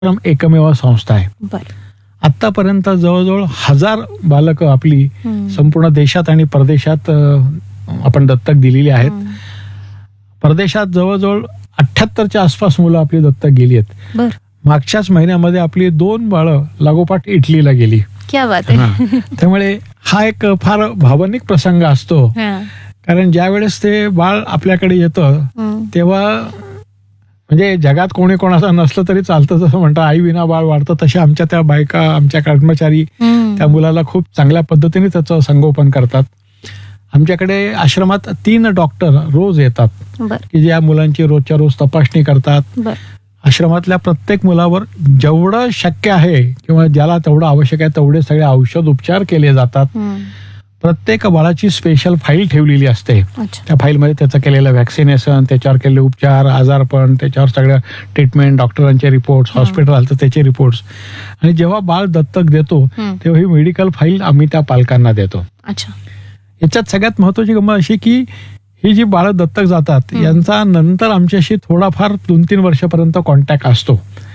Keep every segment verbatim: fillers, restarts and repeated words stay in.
एकमेव संस्था आहे. बरं. आतापर्यंत जवळजवळ हजार बालकं आपली संपूर्ण देशात आणि परदेशात अ, आपण दत्तक दिलेली आहेत. परदेशात जवळजवळ अठ्ठ्याहत्तरच्या आसपास मुलं आपली दत्तक गेली आहेत. बरं. मागच्याच महिन्यामध्ये आपली दोन बाळं लागोपाठ इटलीला गेली. क्या बात आहे. हा. त्यामुळे हा एक फार भावनिक प्रसंग असतो. हा. कारण ज्या वेळेस ते बाळ आपल्याकडे येतं हं. तेव्हा म्हणजे जगात कोणी कोणाचं नसलं तरी चालतं, जसं म्हणतात आई विना बाळ वाढतं, तसे आमच्या त्या बायका, आमच्या कर्मचारी हं. त्या मुलाला खूप चांगल्या पद्धतीने त्याचं संगोपन करतात. आमच्याकडे आश्रमात तीन डॉक्टर रोज येतात बरं. की ज्या मुलांची रोजच्या रोज तपासणी करतात. बरं. आश्रमातल्या प्रत्येक मुलावर जेवढं शक्य आहे किंवा ज्याला तेवढं आवश्यक आहे तेवढे सगळे औषध उपचार केले जातात. हं. प्रत्येक बाळाची स्पेशल फाईल ठेवलेली असते. अच्छा. त्या फाईलमध्ये त्याचं केलेलं व्हॅक्सिनेशन, त्याच्यावर केलेले उपचार, आजारपण, त्याच्यावर सगळं ट्रीटमेंट, डॉक्टरांचे रिपोर्ट्स, हॉस्पिटल आलं तर त्याचे रिपोर्ट्स. आणि जेव्हा बाळ दत्तक देतो हं. तेव्हा ही मेडिकल फाईल आम्ही त्या पालकांना देतो. अच्छा. याच्यात सगळ्यात महत्वाची गंमत अशी की ही जी बाळं दत्तक जातात यांचा नंतर आमच्याशी थोडाफार दोन तीन वर्षापर्यंत कॉन्टॅक्ट असतो.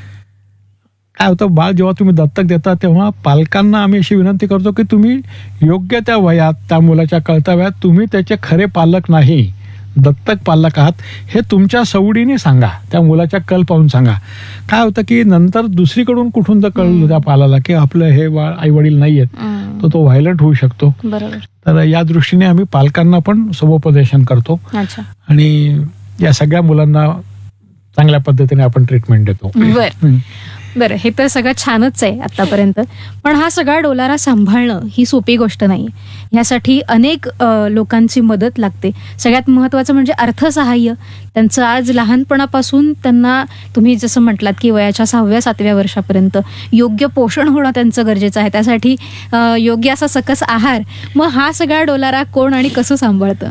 काय होतं, बाळ जेव्हा तुम्ही दत्तक देता तेव्हा पालकांना आम्ही अशी विनंती करतो की तुम्ही योग्य त्या वयात त्या मुलाच्या कळत्या वयात तुम्ही त्याचे खरे पालक नाही, दत्तक पालक आहात हे तुमच्या सवडीने सांगा, त्या मुलाच्या कल पाहून सांगा. काय होतं की नंतर दुसरीकडून कुठून जर कळलं त्या पालाला की आपलं हे बाळ आई वडील नाहीयेत, तर तो व्हायलंट होऊ शकतो. बरोबर. तर या दृष्टीने आम्ही पालकांना पण समुपदेशन करतो अच्छा. आणि या सगळ्या मुलांना चांगल्या पद्धतीने आपण ट्रीटमेंट देतो. बरं. बरं, हे तर सगळं छानच आहे आतापर्यंत, पण हा सगळा डोलारा सांभाळणं ही सोपी गोष्ट नाही. ह्यासाठी अनेक अ, लोकांची मदत लागते. सगळ्यात महत्त्वाचं म्हणजे अर्थसहाय्य. त्यांचं आज लहानपणापासून त्यांना तुम्ही जसं म्हटलात की वयाच्या सहाव्या सातव्या वर्षापर्यंत योग्य पोषण होणं त्यांचं गरजेचं आहे. त्यासाठी अ, योग्य असा सकस आहार. मग हा सगळा डोलारा कोण आणि कसं सांभाळतं?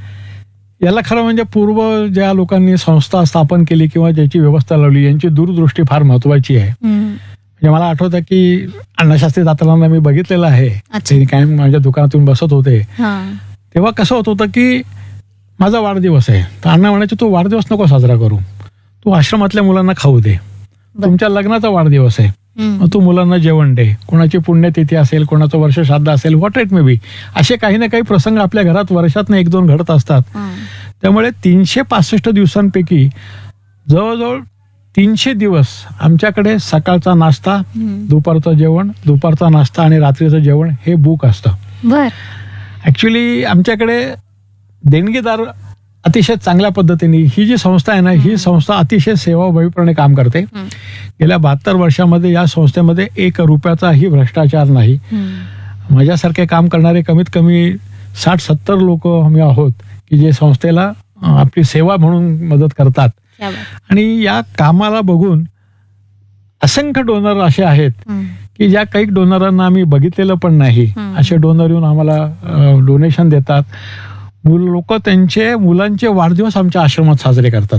याला खरं म्हणजे पूर्व ज्या लोकांनी संस्था स्थापन केली किंवा ज्याची व्यवस्था लावली यांची दूरदृष्टी फार महत्वाची आहे. म्हणजे मला आठवतं की अण्णाशास्त्री दातारांना मी बघितलेलं आहे. ते काय माझ्या दुकानातून बसत होते तेव्हा कसं होत होतं की माझा वाढदिवस आहे तर अण्णा म्हणायचे तू वाढदिवस नको साजरा करू, तू आश्रमातल्या मुलांना खाऊ दे. तुमच्या लग्नाचा वाढदिवस आहे मग तू मुलांना जेवण दे. कोणाची पुण्यतिथी असेल, कोणाचं वर्ष श्राद्ध असेल, व्हॉट इट मे बी, असे काही ना काही प्रसंग आपल्या घरात वर्षातनं एक दोन घडत असतात. त्यामुळे तीनशे पासष्ट दिवसांपैकी जवळजवळ तीनशे दिवस आमच्याकडे सकाळचा नाश्ता, दुपारचं जेवण, दुपारचा नाश्ता आणि रात्रीचं जेवण हे बुक असतं. बर. ऍक्च्युली आमच्याकडे देणगीदार अतिशय चांगल्या पद्धतीने, ही जी संस्था आहे ना ही संस्था अतिशय सेवाभावीपणे काम करते. गेल्या बहात्तर वर्षामध्ये या संस्थेमध्ये एक रुपयाचाही भ्रष्टाचार नाही. माझ्यासारखे काम करणारे कमीत कमी साठ सत्तर लोक आम्ही आहोत की जे संस्थेला आपली सेवा म्हणून मदत करतात. आणि या कामाला बघून असंख्य डोनर असे आहेत की ज्या काही डोनरांना आम्ही बघितलेलं पण नाही असे डोनर येऊन आम्हाला डोनेशन देतात. मुल लोक त्यांचे मुलांचे वाढदिवस आमच्या आश्रमात साजरे करतात.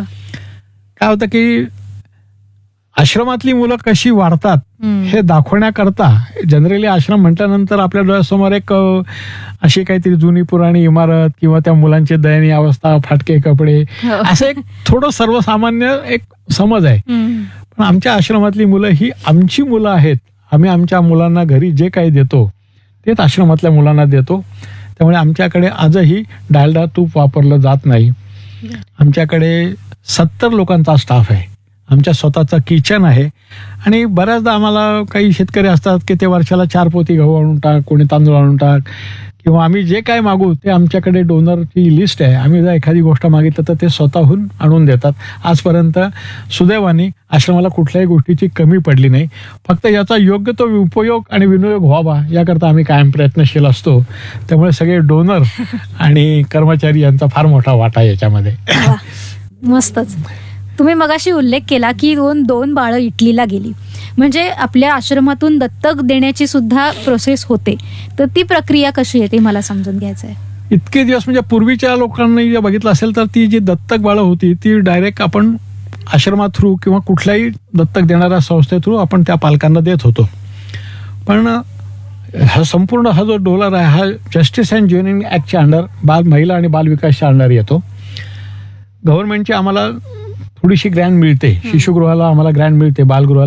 काय होतं की आश्रमातली मुलं कशी वाढतात हे दाखवण्याकरता जनरली आश्रम म्हटल्यानंतर आपल्या डोळ्यासमोर एक अशी काहीतरी जुनी पुराणी इमारत किंवा त्या मुलांची दयनीय अवस्था, फाटके कपडे, असं एक थोडं सर्वसामान्य एक समज आहे. पण आमच्या आश्रमातली मुलं ही आमची मुलं आहेत. आम्ही आमच्या मुलांना घरी जे काही देतो तेच आश्रमातल्या मुलांना देतो. त्यामुळे आमच्याकडे आजही डालडा तूप वापरलं जात नाही. आमच्याकडे सत्तर लोकांचा स्टाफ आहे. आमच्या स्वतःचं किचन आहे. आणि बऱ्याचदा आम्हाला काही शेतकरी असतात की ते वर्षाला चार पोती गहू आणून टाक, कोणी तांदूळ आणून टाक, किंवा आम्ही जे काय मागू ते आमच्याकडे डोनरची लिस्ट आहे. आम्ही जर एखादी गोष्ट मागितलं तर ते स्वतःहून आणून देतात. आजपर्यंत सुदैवाने आश्रमाला कुठल्याही गोष्टीची कमी पडली नाही. फक्त याचा योग्य तो उपयोग आणि विनियोग व्हावा याकरता आम्ही कायम प्रयत्नशील असतो. त्यामुळे सगळे डोनर आणि कर्मचारी यांचा फार मोठा वाटा आहे याच्यामध्ये. मस्तच. तुम्ही मगाशी उल्लेख केला की दोन दोन बाळं इटलीला गेली, म्हणजे आपल्या आश्रमातून दत्तक देण्याची सुद्धा प्रोसेस होते. तर ती प्रक्रिया कशी आहे ते मला समजून घ्यायचं आहे. इतके दिवस म्हणजे पूर्वीच्या लोकांनी जे बघितलं असेल तर ती जी दत्तक बाळं होती ती डायरेक्ट आपण आश्रमा थ्रू किंवा कुठल्याही दत्तक देणाऱ्या संस्थे थ्रू आपण त्या पालकांना देत होतो. पण हा संपूर्ण हा जो डोलर आहे हा जस्टिस अँड ज्युनियरिंग ऍक्टच्या अंडर, बाल महिला आणि बाल विकासच्या अंडर येतो. गव्हर्नमेंटची आम्हाला थोडीशी ग्रँड मिळते. शिशुगृहाला आम्हाला ग्रँड मिळते, बालगृहाला